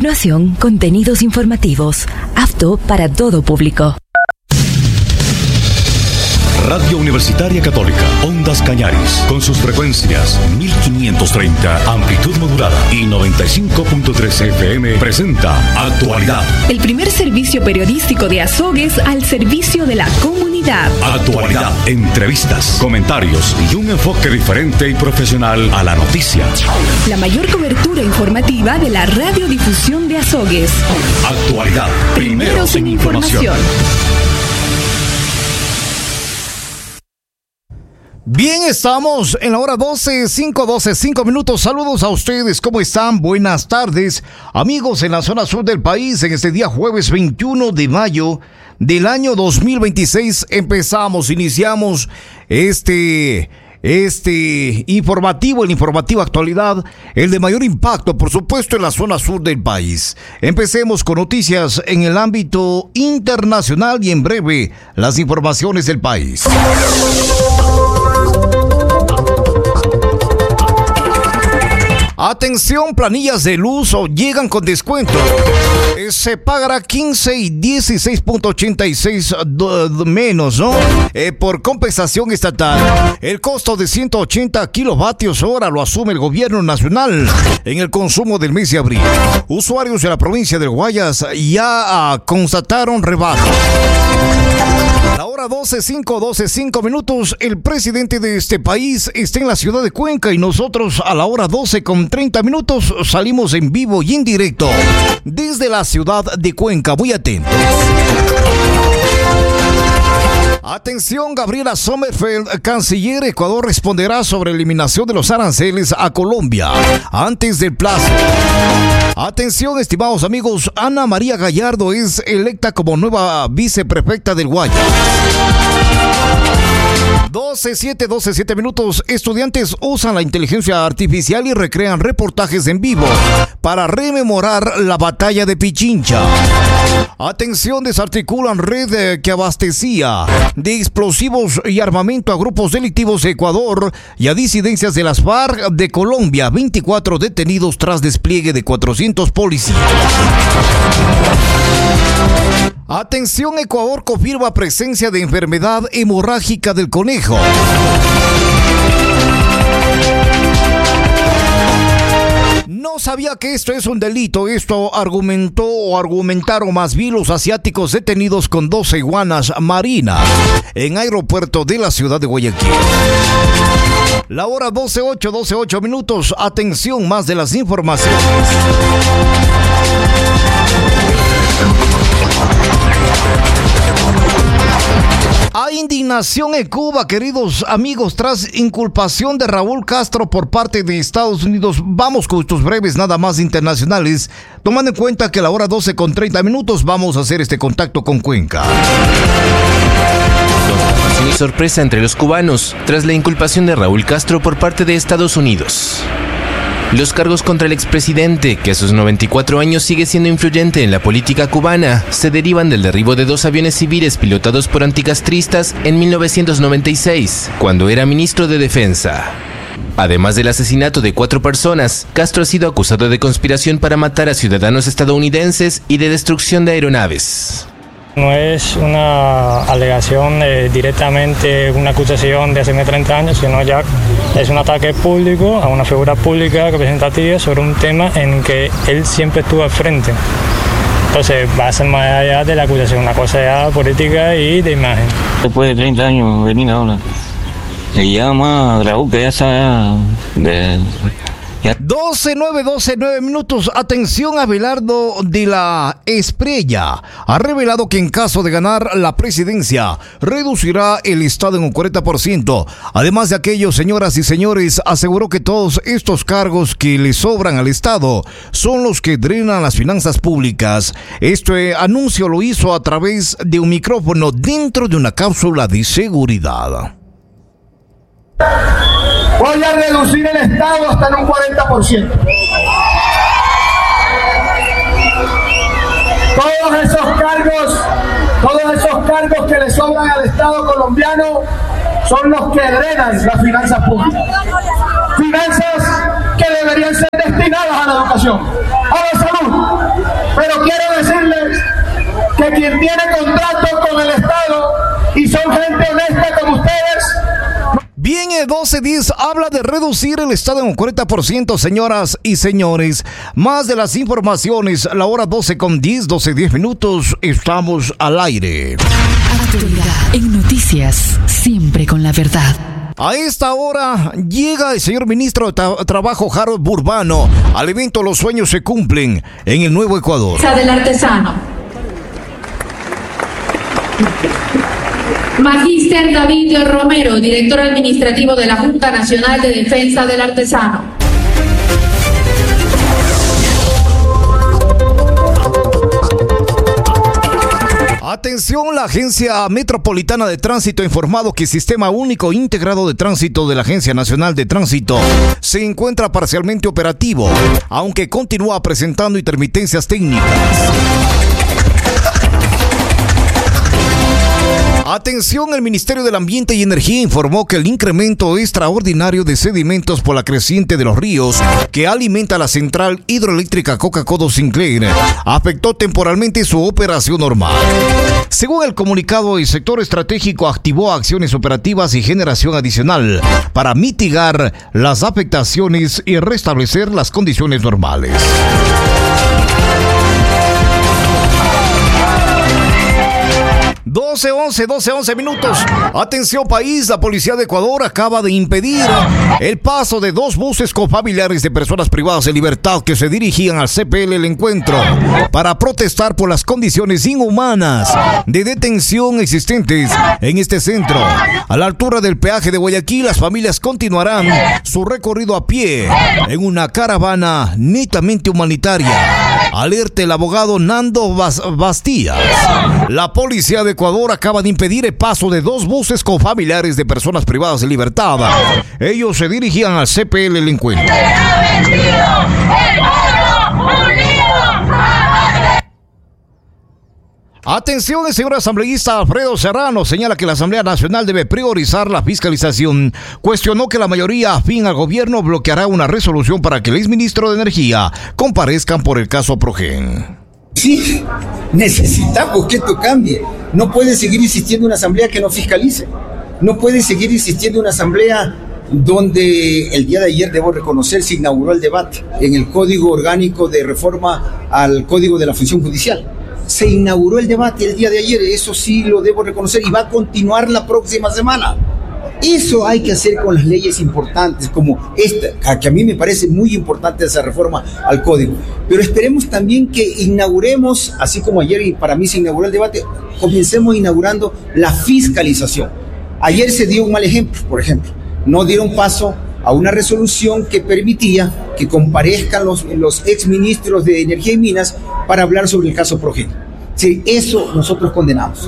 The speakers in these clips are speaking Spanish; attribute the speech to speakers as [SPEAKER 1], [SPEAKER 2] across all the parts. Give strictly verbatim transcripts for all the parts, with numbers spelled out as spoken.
[SPEAKER 1] continuación, contenidos informativos, apto para todo público.
[SPEAKER 2] Radio Universitaria Católica, Ondas Cañaris, con sus frecuencias mil quinientos treinta, amplitud modulada y noventa y cinco punto tres F M, presenta Actualidad.
[SPEAKER 3] El primer servicio periodístico de Azogues al servicio de la comunidad.
[SPEAKER 2] Actualidad, entrevistas, comentarios y un enfoque diferente y profesional a la noticia.
[SPEAKER 3] La mayor cobertura informativa de la radiodifusión de Azogues.
[SPEAKER 2] Actualidad, primeros en información.
[SPEAKER 4] Bien, estamos en la hora doce, cinco, doce, cinco minutos. Saludos a ustedes, ¿cómo están? Buenas tardes, amigos en la zona sur del país. En este día jueves veintiuno de mayo del año dos mil veintiséis empezamos, iniciamos este... Este informativo, el informativo Actualidad, el de mayor impacto, por supuesto, en la zona sur del país. Empecemos con noticias en el ámbito internacional y en breve las informaciones del país. Atención, planillas de luz llegan con descuento. Eh, se pagará quince y dieciséis punto ochenta y seis menos, ¿no? Eh, por compensación estatal. El costo de ciento ochenta kilovatios hora lo asume el gobierno nacional en el consumo del mes de abril. Usuarios de la provincia del Guayas ya uh, constataron rebaja. La hora doce, cinco, doce, cinco minutos. El presidente de este país está en la ciudad de Cuenca y nosotros a la hora doce con treinta minutos salimos en vivo y en directo desde la ciudad de Cuenca. Muy atentos. Atención, Gabriela Sommerfeld, canciller Ecuador, responderá sobre eliminación de los aranceles a Colombia antes del plazo. Atención, estimados amigos, Ana María Gallardo es electa como nueva viceprefecta del Guayas. doce, siete, doce, siete minutos. Estudiantes usan la inteligencia artificial y recrean reportajes en vivo para rememorar la batalla de Pichincha. Atención, desarticulan red que abastecía de explosivos y armamento a grupos delictivos de Ecuador y a disidencias de las FARC de Colombia. veinticuatro detenidos tras despliegue de cuatrocientos policías. Atención, Ecuador confirma presencia de enfermedad hemorrágica del conejo. No sabía que esto es un delito. Esto argumentó o argumentaron más bien los asiáticos detenidos con doce iguanas marinas en aeropuerto de la ciudad de Guayaquil. La hora doce, ocho, doce, ocho minutos. Atención, más de las informaciones. Hay indignación en Cuba, queridos amigos, tras inculpación de Raúl Castro por parte de Estados Unidos. Vamos con estos breves nada más internacionales, tomando en cuenta que a la hora doce con treinta minutos vamos a hacer este contacto con Cuenca.
[SPEAKER 5] Sin sorpresa entre los cubanos tras la inculpación de Raúl Castro por parte de Estados Unidos. Los cargos contra el expresidente, que a sus noventa y cuatro años sigue siendo influyente en la política cubana, se derivan del derribo de dos aviones civiles pilotados por anticastristas en mil novecientos noventa y seis, cuando era ministro de Defensa. Además del asesinato de cuatro personas, Castro ha sido acusado de conspiración para matar a ciudadanos estadounidenses y de destrucción de aeronaves.
[SPEAKER 6] No es una alegación eh, directamente una acusación de hace treinta años, sino ya es un ataque público a una figura pública representativa sobre un tema en que él siempre estuvo al frente. Entonces va a ser más allá de la acusación, una cosa ya política y de imagen.
[SPEAKER 7] Después de treinta años venir ahora, se llama Raúl, que ya está de...
[SPEAKER 4] doce, nueve, doce, nueve minutos. Atención, Abelardo de la Espriella ha revelado que en caso de ganar la presidencia reducirá el Estado en un cuarenta por ciento. Además de aquello, señoras y señores, aseguró que todos estos cargos que le sobran al Estado son los que drenan las finanzas públicas. Este anuncio lo hizo a través de un micrófono dentro de una cápsula de seguridad.
[SPEAKER 8] Voy a reducir el Estado hasta en un cuarenta por ciento. Todos esos cargos, todos esos cargos que le sobran al Estado colombiano son los que drenan las finanzas públicas. Finanzas que deberían ser destinadas a la educación, a la salud, que quien tiene contrato con el Estado y son gente honesta como ustedes.
[SPEAKER 4] Bien, el doce diez habla de reducir el Estado en un cuarenta por ciento, señoras y señores. Más de las informaciones, a la hora doce con diez, doce diez minutos, estamos al aire.
[SPEAKER 1] Actualidad en noticias, siempre con la verdad.
[SPEAKER 4] A esta hora llega el señor ministro de Tra- Trabajo, Harold Burbano, al evento Los Sueños se Cumplen en el Nuevo Ecuador.
[SPEAKER 9] Del artesano. Magíster David Romero, director administrativo de la Junta Nacional de Defensa del Artesano.
[SPEAKER 4] Atención, la Agencia Metropolitana de Tránsito ha informado que el Sistema Único Integrado de Tránsito de la Agencia Nacional de Tránsito se encuentra parcialmente operativo, aunque continúa presentando intermitencias técnicas. Atención, el Ministerio del Ambiente y Energía informó que el incremento extraordinario de sedimentos por la creciente de los ríos que alimenta la central hidroeléctrica Coca-Cola Sinclair afectó temporalmente su operación normal. Según el comunicado, el sector estratégico activó acciones operativas y generación adicional para mitigar las afectaciones y restablecer las condiciones normales. doce once, doce once minutos. Atención país, la policía de Ecuador acaba de impedir el paso de dos buses con familiares de personas privadas de libertad que se dirigían al C P L El Encuentro para protestar por las condiciones inhumanas de detención existentes en este centro. A la altura del peaje de Guayaquil, las familias continuarán su recorrido a pie en una caravana netamente humanitaria. Alerta el abogado Nando Bastías. La policía de Ecuador acaba de impedir el paso de dos buses con familiares de personas privadas de libertad. Ellos se dirigían al C P L El Encuentro. Atención, el señor asambleísta Alfredo Serrano señala que la Asamblea Nacional debe priorizar la fiscalización. Cuestionó que la mayoría afín al gobierno bloqueará una resolución para que el exministro de Energía comparezcan por el caso Progen.
[SPEAKER 10] Sí, necesitamos que esto cambie. No puede seguir insistiendo una asamblea que no fiscalice. No puede seguir insistiendo una asamblea donde el día de ayer, debo reconocer, se inauguró el debate en el Código Orgánico de Reforma al Código de la Función Judicial. Se inauguró el debate el día de ayer, eso sí lo debo reconocer, y va a continuar la próxima semana. Eso hay que hacer con las leyes importantes como esta, que a mí me parece muy importante esa reforma al código. Pero esperemos también que inauguremos, así como ayer y para mí se inauguró el debate, comencemos inaugurando la fiscalización. Ayer se dio un mal ejemplo, por ejemplo, no dieron paso a una resolución que permitía que comparezcan los, los exministros de Energía y Minas para hablar sobre el caso Progen. Sí, eso nosotros condenamos.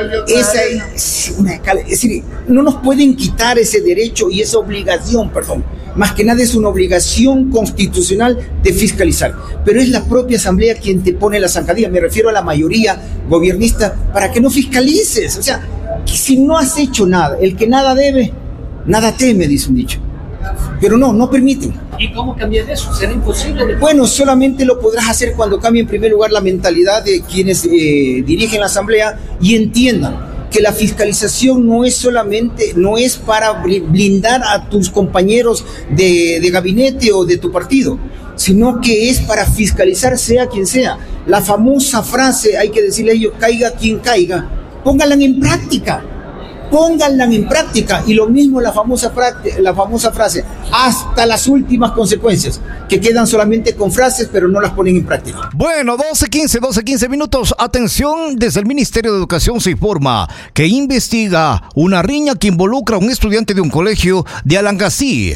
[SPEAKER 10] Esa es una escala, es decir, no nos pueden quitar ese derecho y esa obligación, perdón. Más que nada es una obligación constitucional de fiscalizar. Pero es la propia Asamblea quien te pone la zancadilla. Me refiero a la mayoría gobernista para que no fiscalices. O sea, si no has hecho nada, el que nada debe, nada teme, dice un dicho. Pero no, no permiten.
[SPEAKER 11] ¿Y cómo cambiar eso? ¿Será imposible? De...
[SPEAKER 10] Bueno, solamente lo podrás hacer cuando cambie en primer lugar la mentalidad de quienes eh, dirigen la asamblea y entiendan que la fiscalización no es solamente, no es para blindar a tus compañeros de, de gabinete o de tu partido, sino que es para fiscalizar sea quien sea. La famosa frase, hay que decirle a ellos, caiga quien caiga, pónganla en práctica. Pónganla en práctica, y lo mismo la famosa, la famosa frase, hasta las últimas consecuencias, que quedan solamente con frases pero no las ponen en práctica.
[SPEAKER 4] Bueno, doce quince, doce quince minutos. Atención, desde el Ministerio de Educación se informa que investiga una riña que involucra a un estudiante de un colegio de Alangasí.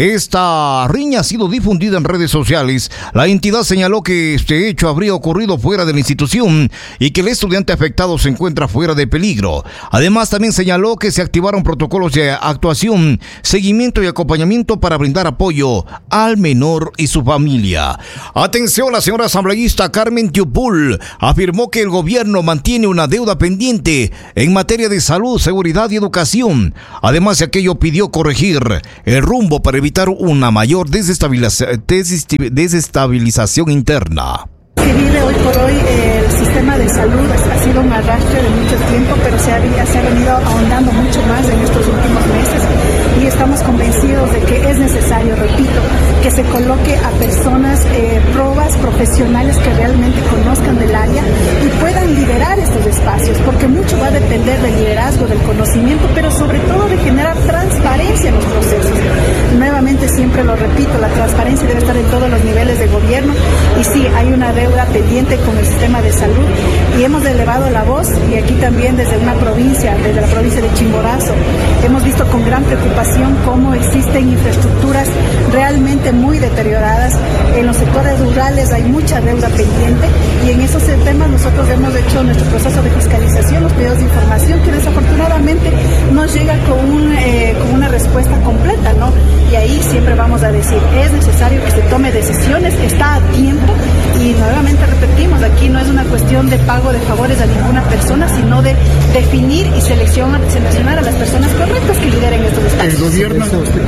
[SPEAKER 4] Esta riña ha sido difundida en redes sociales. La entidad señaló que este hecho habría ocurrido fuera de la institución y que el estudiante afectado se encuentra fuera de peligro. Además, también señaló que se activaron protocolos de actuación, seguimiento y acompañamiento para brindar apoyo al menor y su familia. Atención, la señora asambleísta Carmen Tiupul afirmó que el gobierno mantiene una deuda pendiente en materia de salud, seguridad y educación. Además de aquello, pidió corregir el rumbo para evitar una mayor desestabiliz- desestabilización interna.
[SPEAKER 12] que vive hoy por hoy el sistema de salud ha sido un arrastre de mucho tiempo, pero se ha, se ha venido ahondando mucho más en estos últimos meses y estamos convencidos de que es necesario, repito, que se coloque a personas eh, probas, profesionales que realmente conozcan del área y puedan liderar estos espacios, porque mucho va a depender del liderazgo, del conocimiento, pero sobre todo de generar transparencia en los procesos. Nuevamente, siempre lo repito, la transparencia debe estar en todos los niveles de gobierno y sí, hay una deuda pendiente con el sistema de salud y hemos elevado la voz y aquí también desde una provincia, desde la provincia de Chimborazo, hemos visto con gran preocupación cómo existen infraestructuras realmente muy deterioradas. En los sectores rurales hay mucha deuda pendiente y en esos temas nosotros hemos hecho nuestro proceso de fiscalización, los pedidos de información que desafortunadamente no llega con, un, eh, con una respuesta completa, ¿no? Y ahí siempre vamos a decir, es necesario que se tome decisiones, está a tiempo y nuevamente repetimos, aquí no es una cuestión de pago de favores a ninguna persona, sino de definir y seleccionar, seleccionar a las personas correctas que lideren estos espacios.
[SPEAKER 4] El gobierno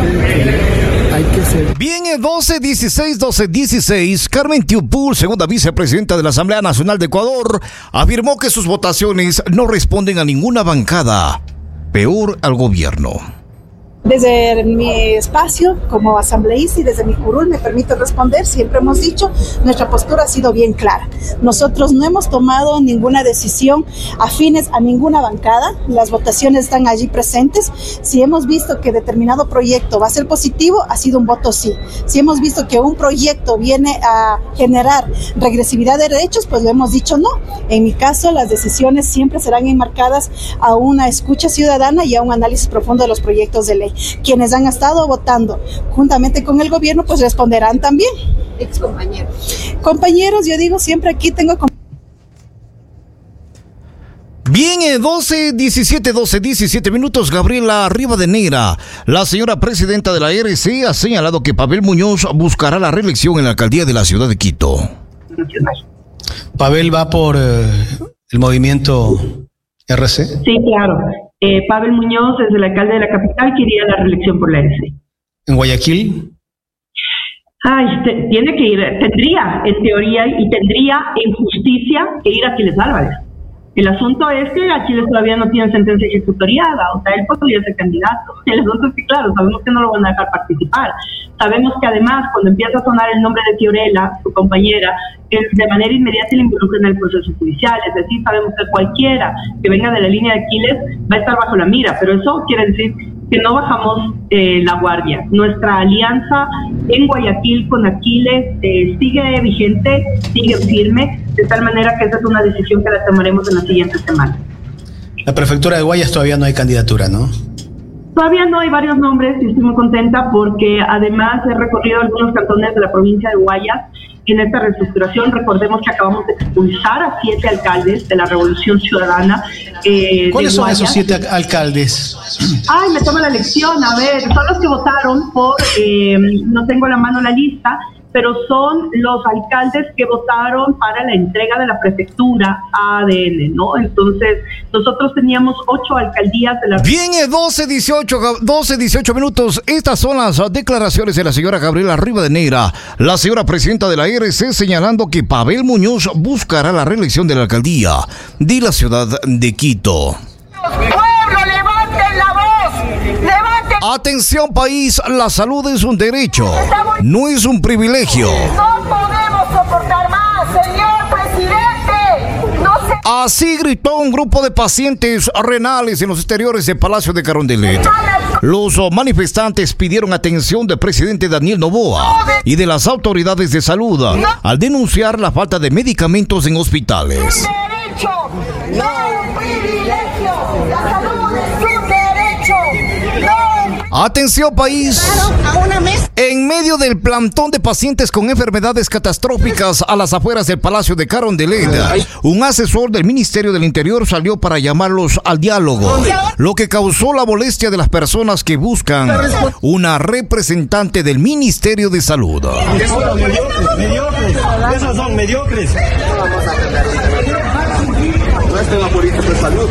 [SPEAKER 4] hay que ser. Bien, doce dieciséis, doce dieciséis, Carmen Tiupul, segunda vicepresidenta de la Asamblea Nacional de Ecuador, afirmó que sus votaciones no responden a ninguna bancada, peor al gobierno.
[SPEAKER 12] Desde mi espacio como asambleísta y desde mi curul me permito responder, siempre hemos dicho, nuestra postura ha sido bien clara. Nosotros no hemos tomado ninguna decisión afines a ninguna bancada, las votaciones están allí presentes. Si hemos visto que determinado proyecto va a ser positivo, ha sido un voto sí. Si hemos visto que un proyecto viene a generar regresividad de derechos, pues lo hemos dicho no. En mi caso, las decisiones siempre serán enmarcadas a una escucha ciudadana y a un análisis profundo de los proyectos de ley. Quienes han estado votando juntamente con el gobierno, pues responderán también. Ex compañeros. Compañeros, yo digo siempre aquí tengo...
[SPEAKER 4] Bien, doce, diecisiete, doce, diecisiete minutos, Gabriela Rivadeneira, la señora presidenta de la R C, ha señalado que Pavel Muñoz buscará la reelección en la alcaldía de la ciudad de Quito.
[SPEAKER 13] Pavel va por eh, el movimiento R C.
[SPEAKER 14] Sí, claro. Eh, Pavel Muñoz es el alcalde de la capital, quería la reelección por la R C.
[SPEAKER 13] ¿En Guayaquil?
[SPEAKER 14] Ay, te, tiene que ir, tendría en teoría y tendría en justicia que ir a Aquiles Álvarez. El asunto es que Aquiles todavía no tiene sentencia ejecutoriada, o sea, él podría ser candidato. El asunto es que, claro, sabemos que no lo van a dejar participar. Sabemos que además, cuando empieza a sonar el nombre de Fiorella, su compañera, él de manera inmediata le involucra en el proceso judicial. Es decir, sabemos que cualquiera que venga de la línea de Aquiles va a estar bajo la mira, pero eso quiere decir que no bajamos eh, la guardia. Nuestra alianza en Guayaquil con Aquiles eh, sigue vigente, sigue firme, de tal manera que esa es una decisión que la tomaremos en la siguiente semana.
[SPEAKER 13] La prefectura de Guayas todavía no hay candidatura, ¿no?
[SPEAKER 14] Todavía no, hay varios nombres y estoy muy contenta porque además he recorrido algunos cantones de la provincia de Guayas en esta reestructuración. Recordemos que acabamos de expulsar a siete alcaldes de la Revolución Ciudadana. Eh,
[SPEAKER 13] ¿Cuáles son
[SPEAKER 14] Guayas.
[SPEAKER 13] esos siete alcaldes?
[SPEAKER 14] Ay, me toma la lección. A ver, son los que votaron por, eh, no tengo a la mano la lista, pero son los alcaldes que votaron para la entrega de la prefectura a A D N, ¿no? Entonces, nosotros teníamos ocho alcaldías de la...
[SPEAKER 4] Bien, doce, dieciocho, doce, dieciocho minutos. Estas son las declaraciones de la señora Gabriela Rivadeneira, la señora presidenta de la R C, señalando que Pavel Muñoz buscará la reelección de la alcaldía de la ciudad de Quito.
[SPEAKER 15] ¡Pueblo, levanten la voz! ¡Levanten!
[SPEAKER 4] Atención, país, la salud es un derecho, no es un privilegio.
[SPEAKER 15] No podemos soportar más, señor presidente. No se...
[SPEAKER 4] Así gritó un grupo de pacientes renales en los exteriores del Palacio de Carondelet. Los manifestantes pidieron atención del presidente Daniel Noboa y de las autoridades de salud al denunciar la falta de medicamentos en hospitales.
[SPEAKER 15] Un derecho, no un privilegio. La salud es un derecho, no.
[SPEAKER 4] Atención, país. En medio del plantón de pacientes con enfermedades catastróficas a las afueras del Palacio de Carondelet, un asesor del Ministerio del Interior salió para llamarlos al diálogo, lo que causó la molestia de las personas que buscan una representante del Ministerio de Salud.
[SPEAKER 16] Esos son mediocres, mediocres. Esos son mediocres. no está en la política de salud.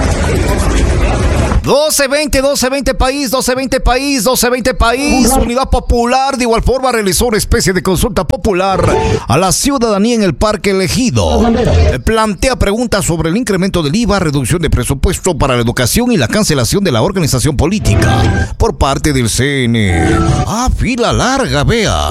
[SPEAKER 4] doce veinte, doce veinte país, doce veinte país, doce veinte país. Unidad Popular de igual forma realizó una especie de consulta popular a la ciudadanía en el Parque Elegido. Plantea preguntas sobre el incremento del I V A, reducción de presupuesto para la educación y la cancelación de la organización política por parte del C N. Ah, fila larga, vea.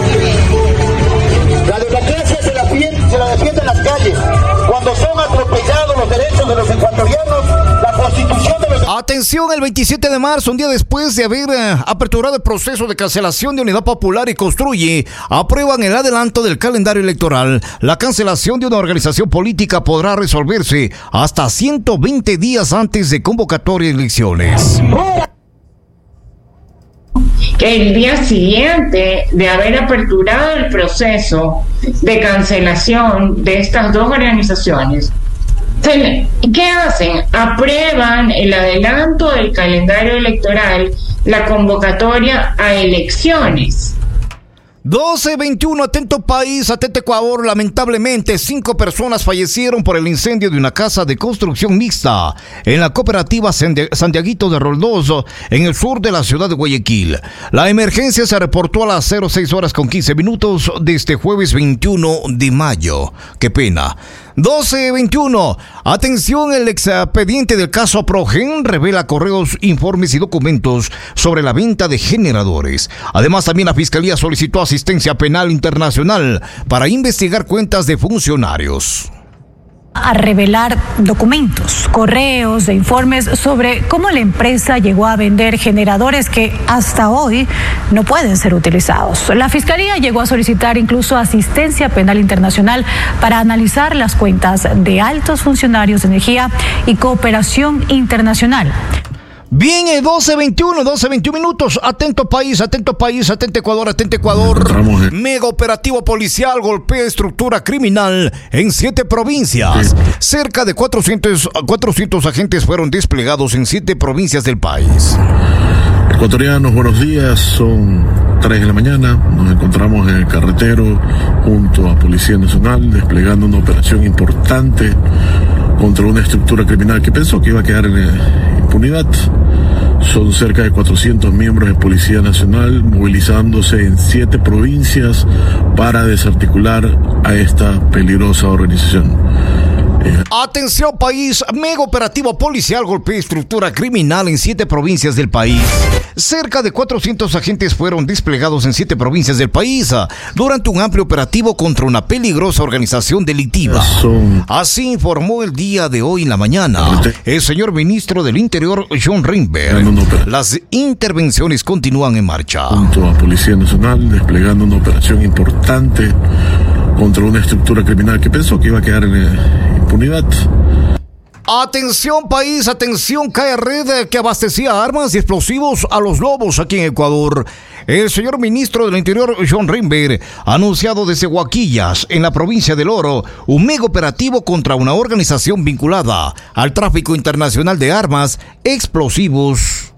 [SPEAKER 16] La democracia se la, se la defiende en las calles. Cuando son atropellados los derechos de los ecuatorianos, la constitución de los...
[SPEAKER 4] Atención, el veintisiete de marzo, un día después de haber eh, aperturado el proceso de cancelación de Unidad Popular y Construye, aprueban el adelanto del calendario electoral. La cancelación de una organización política podrá resolverse hasta ciento veinte días antes de convocatoria de elecciones.
[SPEAKER 17] El día siguiente de haber aperturado el proceso de cancelación de estas dos organizaciones, ¿qué hacen? Aprueban el adelanto del calendario electoral, la convocatoria a elecciones.
[SPEAKER 4] doce veintiuno, atento país, atento Ecuador. Lamentablemente, cinco personas fallecieron por el incendio de una casa de construcción mixta en la cooperativa Santiaguito de Roldoso, en el sur de la ciudad de Guayaquil. La emergencia se reportó a las cero seis horas con quince minutos de este jueves veintiuno de mayo. Qué pena. doce veintiuno. Atención, el expediente del caso Progen revela correos, informes y documentos sobre la venta de generadores. Además, también la Fiscalía solicitó asistencia penal internacional para investigar cuentas de funcionarios.
[SPEAKER 18] A revelar documentos, correos e informes sobre cómo la empresa llegó a vender generadores que hasta hoy no pueden ser utilizados. La Fiscalía llegó a solicitar incluso asistencia penal internacional para analizar las cuentas de altos funcionarios de energía y cooperación internacional.
[SPEAKER 4] Bien, doce veintiuno, doce veintiuno minutos. Atento país, atento país, atento Ecuador, atento Ecuador. Mega operativo policial golpea estructura criminal en siete provincias. Cerca de cuatrocientos, cuatrocientos agentes fueron desplegados en siete provincias del país.
[SPEAKER 19] Ecuatorianos, buenos días. Son tres de la mañana. Nos encontramos en el carretero junto a Policía Nacional desplegando una operación importante contra una estructura criminal que pensó que iba a quedar en impunidad. Son cerca de cuatrocientos miembros de Policía Nacional movilizándose en siete provincias para desarticular a esta peligrosa organización.
[SPEAKER 4] Atención país, mega operativo policial golpea estructura criminal en siete provincias del país. Cerca de cuatrocientos agentes fueron desplegados en siete provincias del país durante un amplio operativo contra una peligrosa organización delictiva. Así informó el día de hoy en la mañana el señor ministro del Interior, John Reinberg. Las intervenciones continúan en marcha.
[SPEAKER 19] Junto a Policía Nacional desplegando una operación importante contra una estructura criminal que pensó que iba a quedar en impunidad.
[SPEAKER 4] Atención país, atención, cae red que abastecía armas y explosivos a los lobos aquí en Ecuador. El señor ministro del Interior, John Reinberg, ha anunciado desde Huaquillas, en la provincia del Oro, un mega operativo contra una organización vinculada al tráfico internacional de armas, explosivos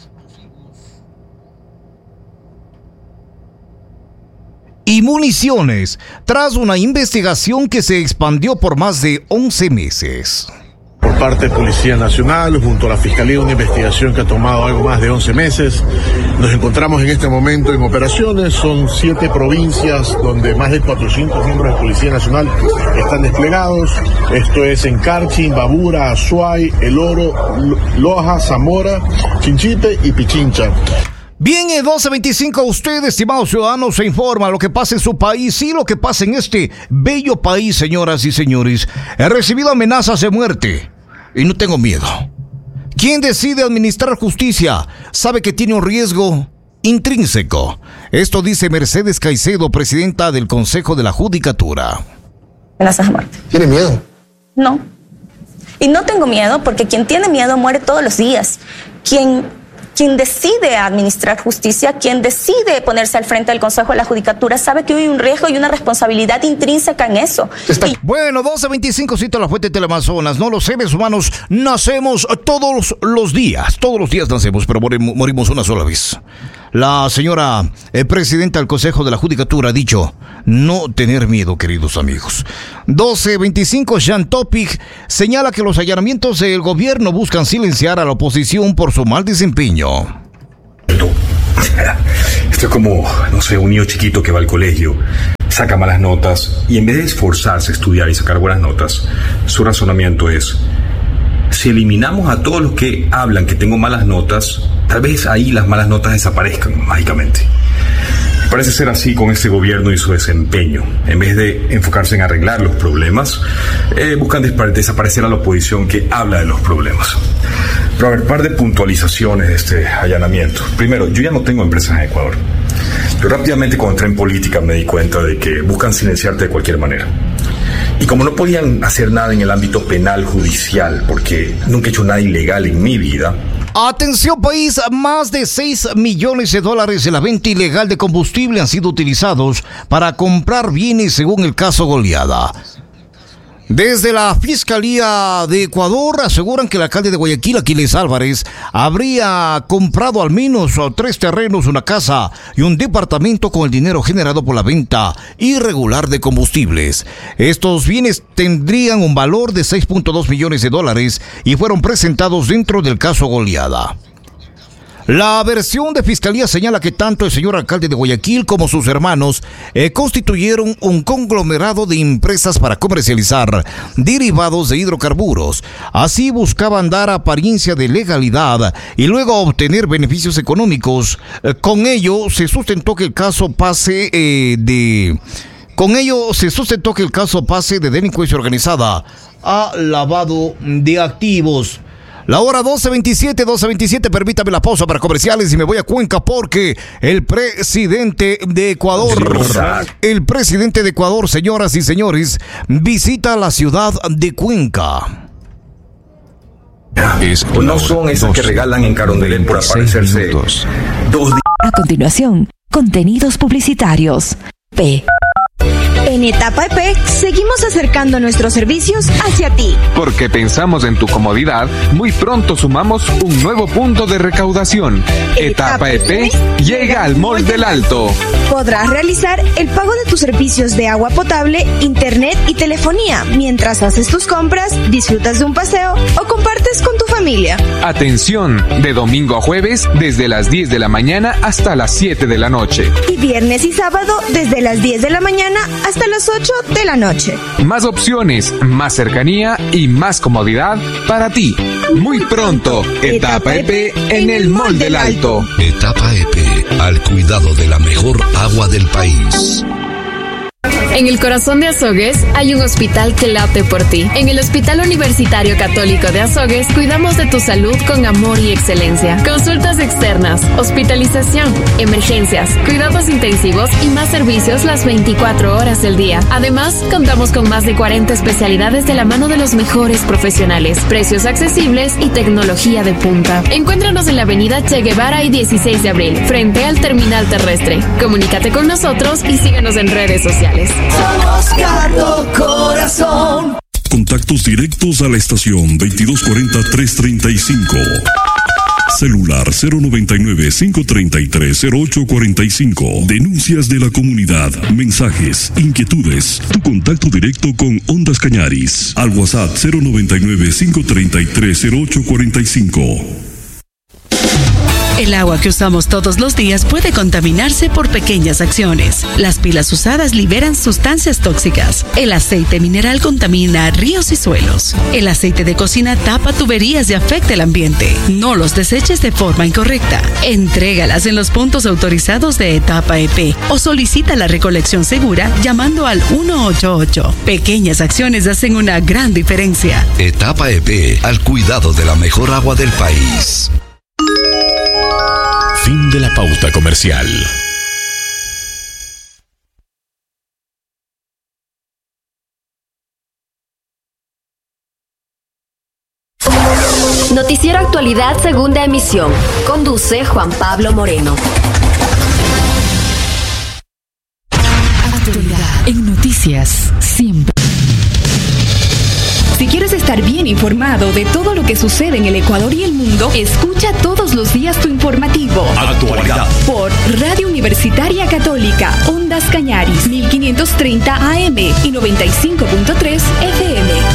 [SPEAKER 4] y municiones, tras una investigación que se expandió por más de once meses.
[SPEAKER 19] Por parte de Policía Nacional, junto a la Fiscalía, una investigación que ha tomado algo más de once meses. Nos encontramos en este momento en operaciones, son siete provincias donde más de cuatrocientos miembros de Policía Nacional están desplegados. Esto es en Carchi, Imbabura, Azuay, El Oro, Loja, Zamora, Chinchipe y Pichincha.
[SPEAKER 4] Bien, en doce veinticinco, usted, estimados ciudadanos, se informa lo que pasa en su país y lo que pasa en este bello país, señoras y señores. He recibido amenazas de muerte y no tengo miedo. Quien decide administrar justicia sabe que tiene un riesgo intrínseco. Esto dice Mercedes Caicedo, presidenta del Consejo de la Judicatura.
[SPEAKER 20] Amenazas de muerte.
[SPEAKER 16] ¿Tiene miedo?
[SPEAKER 20] No. Y no tengo miedo porque quien tiene miedo muere todos los días. Quien... Quien decide administrar justicia, quien decide ponerse al frente del Consejo de la Judicatura, sabe que hay un riesgo y una responsabilidad intrínseca en eso.
[SPEAKER 4] Y... Bueno, doce veinticinco, cito la fuente Teleamazonas, ¿no? Los seres humanos nacemos todos los días, todos los días nacemos, pero morimos, morimos una sola vez. La señora eh, presidenta del Consejo de la Judicatura ha dicho no tener miedo, queridos amigos. doce veinticinco, Jean Topic señala que los allanamientos del gobierno buscan silenciar a la oposición por su mal desempeño.
[SPEAKER 21] Esto es como, no sé, un niño chiquito que va al colegio, saca malas notas y en vez de esforzarse a estudiar y sacar buenas notas, su razonamiento es: si eliminamos a todos los que hablan que tengo malas notas, tal vez ahí las malas notas desaparezcan mágicamente. Parece ser así con este gobierno y su desempeño. En vez de enfocarse en arreglar los problemas, eh, buscan desaparecer a la oposición que habla de los problemas. Pero a ver, par de puntualizaciones de este allanamiento. Primero, yo ya no tengo empresas en Ecuador. Yo rápidamente cuando entré en política me di cuenta de que buscan silenciarte de cualquier manera. Y como no podían hacer nada en el ámbito penal judicial, porque nunca he hecho nada ilegal en mi vida.
[SPEAKER 4] Atención país, más de seis millones de dólares de la venta ilegal de combustible han sido utilizados para comprar bienes según el caso Goliada. Desde la Fiscalía de Ecuador aseguran que el alcalde de Guayaquil, Aquiles Álvarez, habría comprado al menos tres terrenos, una casa y un departamento con el dinero generado por la venta irregular de combustibles. Estos bienes tendrían un valor de seis punto dos millones de dólares y fueron presentados dentro del caso Goliada. La versión de Fiscalía señala que tanto el señor alcalde de Guayaquil como sus hermanos eh, constituyeron un conglomerado de empresas para comercializar derivados de hidrocarburos. Así buscaban dar apariencia de legalidad y luego obtener beneficios económicos. Eh, con ello se sustentó que el caso pase eh, de... Con ello se sustentó que el caso pase de delincuencia organizada a lavado de activos. La hora doce veintisiete, doce veintisiete, permítame la pausa para comerciales y me voy a Cuenca porque el presidente de Ecuador, el presidente de Ecuador, señoras y señores, visita la ciudad de Cuenca.
[SPEAKER 21] No son esas que regalan en Carondelet por aparecerse dos días.
[SPEAKER 1] A continuación, contenidos publicitarios. P.
[SPEAKER 22] En Etapa E P seguimos acercando nuestros servicios hacia ti.
[SPEAKER 23] Porque pensamos en tu comodidad, muy pronto sumamos un nuevo punto de recaudación. Etapa E P llega al Mall del Alto.
[SPEAKER 22] Podrás realizar el pago de tus servicios de agua potable, internet y telefonía mientras haces tus compras, disfrutas de un paseo o compartes con tu familia.
[SPEAKER 23] Atención, de domingo a jueves desde las diez de la mañana hasta las siete de la noche.
[SPEAKER 22] Y viernes y sábado desde las diez de la mañana hasta las ocho de la noche.
[SPEAKER 23] Más opciones, más cercanía y más comodidad para ti. Muy pronto, Etapa E P en el Mall del Alto.
[SPEAKER 2] Etapa E P, al cuidado de la mejor agua del país.
[SPEAKER 3] En el corazón de Azogues hay un hospital que late por ti. En el Hospital Universitario Católico de Azogues cuidamos de tu salud con amor y excelencia. Consultas externas, hospitalización, emergencias, cuidados intensivos y más servicios las veinticuatro horas del día. Además, contamos con más de cuarenta especialidades de la mano de los mejores profesionales, precios accesibles y tecnología de punta. Encuéntranos en la avenida Che Guevara y dieciséis de abril, frente al terminal terrestre. Comunícate con nosotros y síguenos en redes sociales.
[SPEAKER 15] Somos Cardo Corazón.
[SPEAKER 2] Contactos directos a la estación veintidós cuarenta, trescientos treinta y cinco. Celular cero noventa y nueve, cinco treinta y tres, cero ocho cuarenta y cinco. Denuncias de la comunidad, mensajes, inquietudes. Tu contacto directo con Ondas Cañaris. Al WhatsApp cero noventa y nueve, cinco treinta y tres, cero ocho cuarenta y cinco.
[SPEAKER 24] El agua que usamos todos los días puede contaminarse por pequeñas acciones. Las pilas usadas liberan sustancias tóxicas. El aceite mineral contamina ríos y suelos. El aceite de cocina tapa tuberías y afecta el ambiente. No los deseches de forma incorrecta. Entrégalas en los puntos autorizados de Etapa E P o solicita la recolección segura llamando al uno ocho ocho. Pequeñas acciones hacen una gran diferencia.
[SPEAKER 2] Etapa E P, al cuidado de la mejor agua del país. Fin de la pauta comercial.
[SPEAKER 25] Noticiero Actualidad, segunda emisión. Conduce Juan Pablo Moreno.
[SPEAKER 3] Actualidad en noticias, siempre. Si quieres estar
[SPEAKER 5] estar bien informado de todo lo que sucede en el Ecuador y el mundo, escucha todos los días tu informativo.
[SPEAKER 6] Actualidad.
[SPEAKER 5] Por Radio Universitaria Católica, Ondas Cañaris, mil quinientos treinta A M y noventa y cinco punto tres F M.